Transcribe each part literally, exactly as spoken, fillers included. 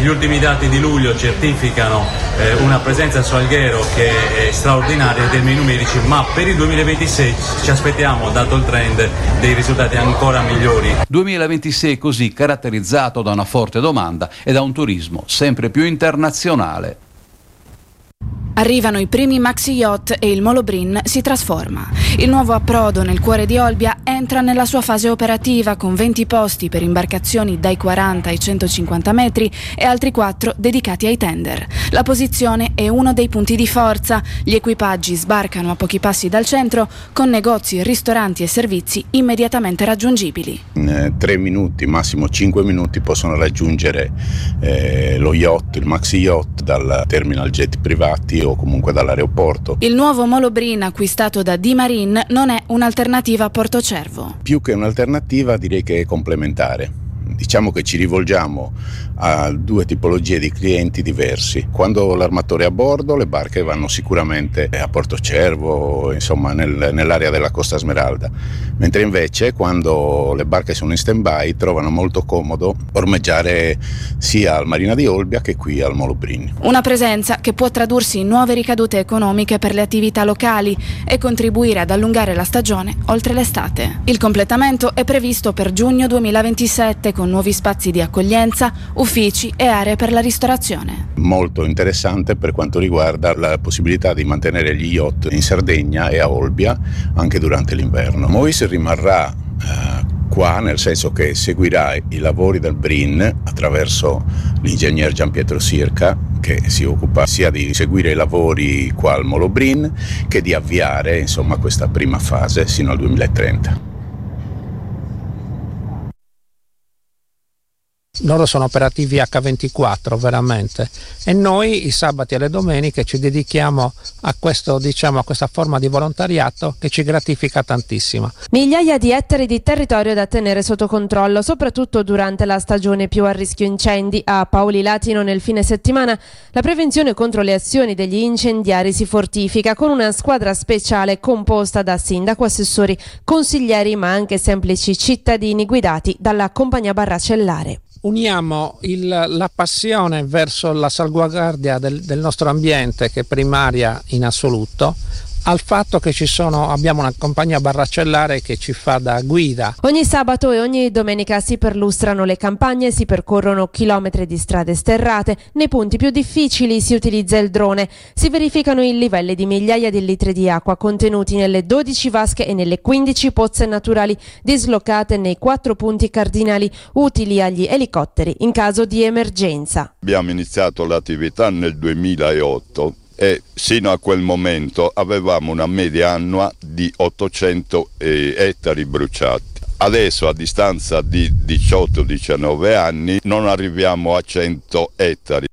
Gli ultimi dati di luglio certificano eh, una presenza su Alghero che è straordinaria in termini numerici, ma per il duemilaventisei ci aspettiamo, dato il trend, dei risultati ancora migliori. duemilaventisei così caratterizzato da una forte domanda e da un turismo sempre più internazionale. Arrivano i primi maxi yacht e il Molobrin si trasforma. Il nuovo approdo nel cuore di Olbia entra nella sua fase operativa con venti posti per imbarcazioni dai quaranta ai centocinquanta metri e altri quattro dedicati ai tender. La posizione è uno dei punti di forza. Gli equipaggi sbarcano a pochi passi dal centro con negozi, ristoranti e servizi immediatamente raggiungibili. In eh, tre minuti, massimo cinque minuti possono raggiungere eh, lo yacht, il maxi yacht dal terminal jet privati o comunque dall'aeroporto. Il nuovo Molobrin acquistato da D-Marine non è un'alternativa a Portocervo. Più che un'alternativa direi che è complementare. Diciamo che ci rivolgiamo a due tipologie di clienti diversi. Quando l'armatore è a bordo, le barche vanno sicuramente a Portocervo, insomma nel, nell'area della Costa Smeralda, mentre invece quando le barche sono in stand-by trovano molto comodo ormeggiare sia al Marina di Olbia che qui al Molobrin. Una presenza che può tradursi in nuove ricadute economiche per le attività locali e contribuire ad allungare la stagione oltre l'estate. Il completamento è previsto per giugno duemilaventisette con nuovi spazi di accoglienza, uffici e aree per la ristorazione. Molto interessante per quanto riguarda la possibilità di mantenere gli yacht in Sardegna e a Olbia anche durante l'inverno. Mois rimarrà eh, qua, nel senso che seguirà i lavori del Brin attraverso l'ingegner Gianpietro Sirca, che si occupa sia di seguire i lavori qua al Molobrin che di avviare insomma questa prima fase sino al duemilatrenta. Loro sono operativi acca ventiquattro veramente, e noi i sabati e le domeniche ci dedichiamo a questo, diciamo, a questa forma di volontariato che ci gratifica tantissimo. Migliaia di ettari di territorio da tenere sotto controllo, soprattutto durante la stagione più a rischio incendi. A Paoli Latino nel fine settimana la prevenzione contro le azioni degli incendiari si fortifica con una squadra speciale composta da sindaco, assessori, consiglieri ma anche semplici cittadini guidati dalla compagnia Barracellare. Uniamo il, la passione verso la salvaguardia del, del nostro ambiente, che è primaria in assoluto, al fatto che ci sono, abbiamo una compagnia Barracellare che ci fa da guida. Ogni sabato e ogni domenica si perlustrano le campagne, si percorrono chilometri di strade sterrate, nei punti più difficili si utilizza il drone, si verificano i livelli di migliaia di litri di acqua contenuti nelle dodici vasche e nelle quindici pozze naturali dislocate nei quattro punti cardinali utili agli elicotteri in caso di emergenza. Abbiamo iniziato l'attività nel duemilaotto e sino a quel momento avevamo una media annua di ottocento eh, ettari bruciati. Adesso, a distanza di diciotto diciannove anni, non arriviamo a cento ettari.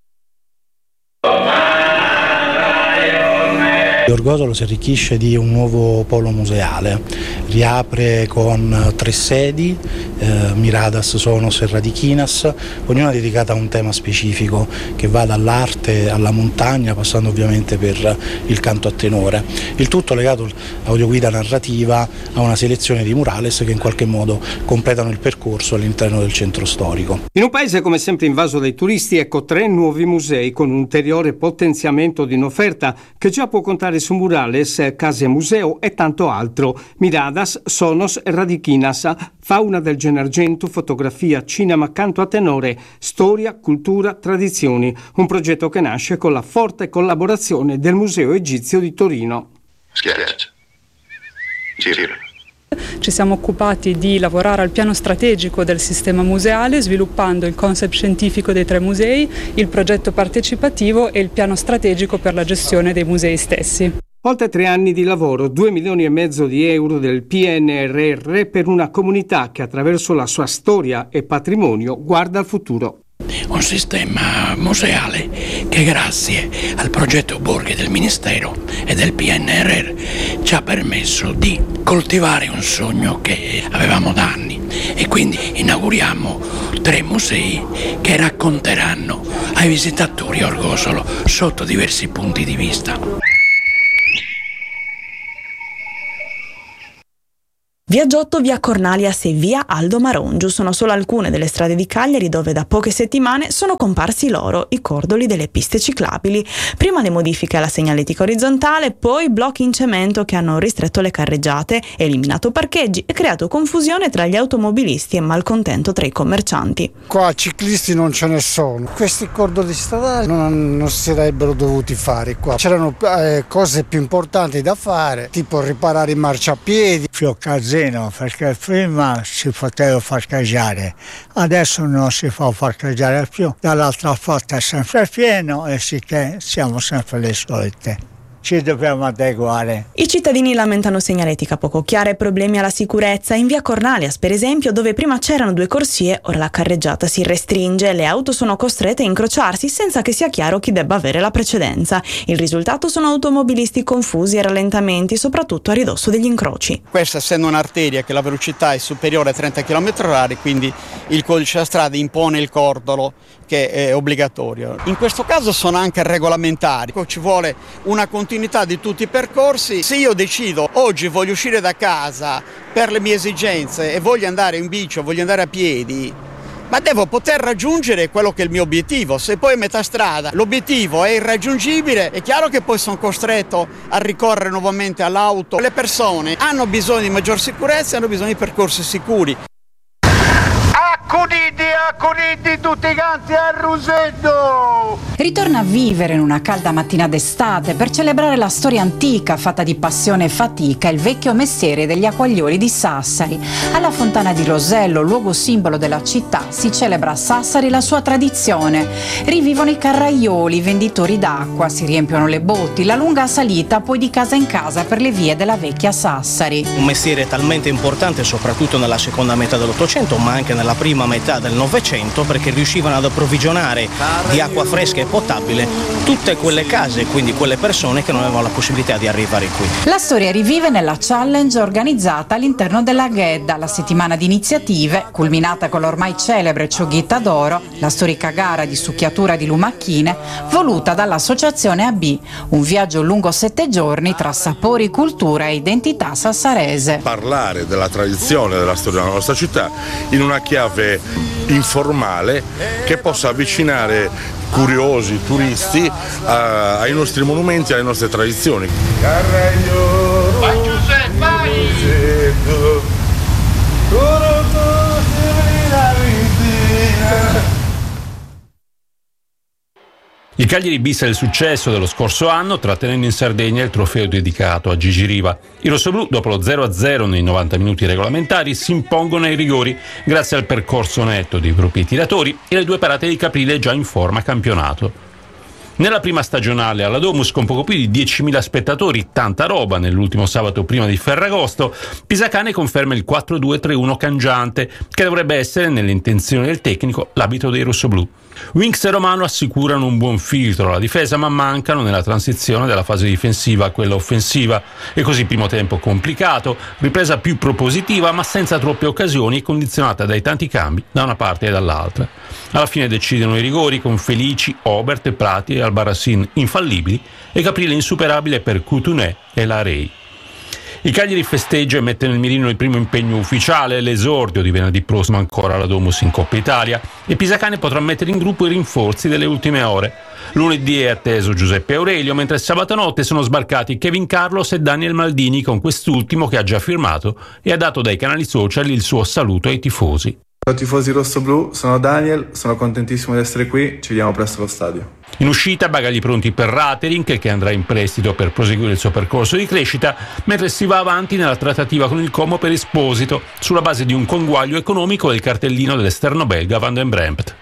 Orgosolo si arricchisce di un nuovo polo museale, riapre con tre sedi, eh, Miradas, Sonos e Radichinas, ognuna dedicata a un tema specifico che va dall'arte alla montagna, passando ovviamente per il canto a tenore. Il tutto legato all'audioguida narrativa, a una selezione di murales che in qualche modo completano il percorso all'interno del centro storico. In un paese come sempre invaso dai turisti, ecco tre nuovi musei con un ulteriore potenziamento di un'offerta che già può contare su murales, case museo e tanto altro. Miradas, Sonos e Radichinas, fauna del Gennargentu, fotografia, cinema, canto a tenore, storia, cultura, tradizioni. Un progetto che nasce con la forte collaborazione del Museo Egizio di Torino. Schiaccia. Gira. Ci siamo occupati di lavorare al piano strategico del sistema museale, sviluppando il concept scientifico dei tre musei, il progetto partecipativo e il piano strategico per la gestione dei musei stessi. Oltre tre anni di lavoro, due milioni e mezzo di euro del P N R R per una comunità che attraverso la sua storia e patrimonio guarda al futuro. Un sistema museale che grazie al progetto Borghi del Ministero e del P N R R ci ha permesso di coltivare un sogno che avevamo da anni, e quindi inauguriamo tre musei che racconteranno ai visitatori Orgosolo sotto diversi punti di vista. Via Giotto, via Cornalias e via Aldo Marongiu sono solo alcune delle strade di Cagliari dove da poche settimane sono comparsi loro, i cordoli delle piste ciclabili. Prima le modifiche alla segnaletica orizzontale, poi blocchi in cemento che hanno ristretto le carreggiate, eliminato parcheggi e creato confusione tra gli automobilisti e malcontento tra i commercianti. Qua ciclisti non ce ne sono, questi cordoli stradali non, non si sarebbero dovuti fare qua. C'erano eh, cose più importanti da fare, tipo riparare i marciapiedi. Più casino, perché prima si poteva parcheggiare, adesso non si può parcheggiare più, dall'altra parte è sempre pieno e sì che siamo sempre le solite. Ci dobbiamo adeguare. I cittadini lamentano segnaletica poco chiara e problemi alla sicurezza. In via Cornalias, per esempio, dove prima c'erano due corsie, ora la carreggiata si restringe, le auto sono costrette a incrociarsi senza che sia chiaro chi debba avere la precedenza. Il risultato sono automobilisti confusi e rallentamenti, soprattutto a ridosso degli incroci. Questa essendo un'arteria che la velocità è superiore a trenta chilometri orari, quindi il codice della strada impone il cordolo che è obbligatorio. In questo caso sono anche regolamentari, ci vuole una continuità di tutti i percorsi. Se io decido oggi voglio uscire da casa per le mie esigenze e voglio andare in bici o voglio andare a piedi, ma devo poter raggiungere quello che è il mio obiettivo. Se poi a metà strada l'obiettivo è irraggiungibile, è chiaro che poi sono costretto a ricorrere nuovamente all'auto. Le persone hanno bisogno di maggior sicurezza e hanno bisogno di percorsi sicuri. Accuditi, accuditi tutti quanti a Rosetto! Ritorna a vivere in una calda mattina d'estate per celebrare la storia antica fatta di passione e fatica, il vecchio mestiere degli acquaglioli di Sassari. Alla fontana di Rosello, luogo simbolo della città, si celebra a Sassari la sua tradizione. Rivivono i carraioli, i venditori d'acqua, si riempiono le botti, la lunga salita poi di casa in casa per le vie della vecchia Sassari. Un mestiere talmente importante soprattutto nella seconda metà dell'Ottocento, ma anche nella prima metà del Novecento, perché riuscivano ad approvvigionare di acqua fresca e potabile tutte quelle case, quindi quelle persone che non avevano la possibilità di arrivare qui. La storia rivive nella challenge organizzata all'interno della Ghedda, la settimana di iniziative, culminata con l'ormai celebre Cioghitta d'Oro, la storica gara di succhiatura di lumacchine, voluta dall'associazione A B, un viaggio lungo sette giorni tra sapori, cultura e identità sassarese. Parlare della tradizione della storia della nostra città in una chiave informale che possa avvicinare curiosi, turisti a, ai nostri monumenti, alle nostre tradizioni. Vai Giuseppe, vai! Il Cagliari bis è il successo dello scorso anno, trattenendo in Sardegna il trofeo dedicato a Gigi Riva. I rossoblù, dopo lo zero a zero nei novanta minuti regolamentari, si impongono ai rigori grazie al percorso netto dei propri tiratori e le due parate di Caprile già in forma campionato. Nella prima stagionale alla Domus, con poco più di diecimila spettatori, tanta roba nell'ultimo sabato prima di Ferragosto, Pisacane conferma il quattro due tre uno cangiante, che dovrebbe essere, nelle intenzioni del tecnico, l'abito dei rossoblù. Winks e Romano assicurano un buon filtro alla difesa, ma mancano nella transizione dalla fase difensiva a quella offensiva. E così primo tempo complicato, ripresa più propositiva ma senza troppe occasioni e condizionata dai tanti cambi da una parte e dall'altra. Alla fine decidono i rigori con Felici, Obert e Prati e Albarracin infallibili e Caprile insuperabile per Coutunet e Larey. Il Cagliari festeggia e mette nel mirino il primo impegno ufficiale, l'esordio di venerdì prossimo ancora alla Domus in Coppa Italia, e Pisacane potrà mettere in gruppo i rinforzi delle ultime ore. Lunedì è atteso Giuseppe Aurelio, mentre sabato notte sono sbarcati Kevin Carlos e Daniel Maldini, con quest'ultimo che ha già firmato e ha dato dai canali social il suo saluto ai tifosi. Ciao tifosi rossoblù, sono Daniel, sono contentissimo di essere qui, ci vediamo presto allo stadio. In uscita bagagli pronti per Ratering, che andrà in prestito per proseguire il suo percorso di crescita, mentre si va avanti nella trattativa con il Como per Esposito, sulla base di un conguaglio economico del cartellino dell'esterno belga Van den Brempt.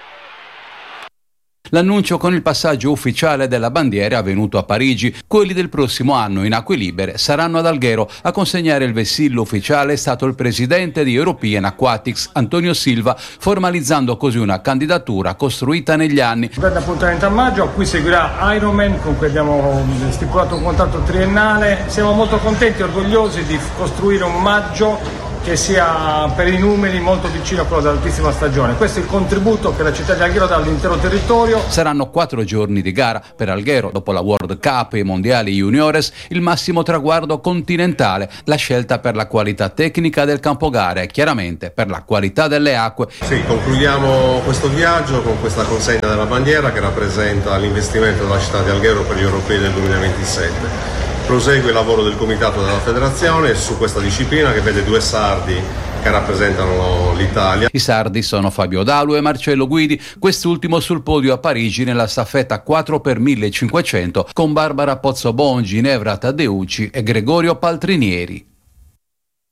L'annuncio con il passaggio ufficiale della bandiera è avvenuto a Parigi. Quelli del prossimo anno in acque libere saranno ad Alghero. A consegnare il vessillo ufficiale è stato il presidente di European Aquatics, Antonio Silva, formalizzando così una candidatura costruita negli anni. Grande appuntamento a maggio, a cui seguirà Ironman, con cui abbiamo stipulato un contratto triennale. Siamo molto contenti e orgogliosi di costruire un maggio che sia per i numeri molto vicino a quello dell'altissima stagione. Questo è il contributo che la città di Alghero dà all'intero territorio. Saranno quattro giorni di gara per Alghero, dopo la World Cup e i mondiali juniores, il massimo traguardo continentale, la scelta per la qualità tecnica del campogara e chiaramente per la qualità delle acque. Sì, concludiamo questo viaggio con questa consegna della bandiera che rappresenta l'investimento della città di Alghero per gli europei del duemilaventisette. Prosegue il lavoro del comitato della federazione su questa disciplina che vede due sardi che rappresentano l'Italia. I sardi sono Fabio Dalu e Marcello Guidi, quest'ultimo sul podio a Parigi nella staffetta quattro per millecinquecento con Barbara Pozzobon, Ginevra Taddeucci e Gregorio Paltrinieri.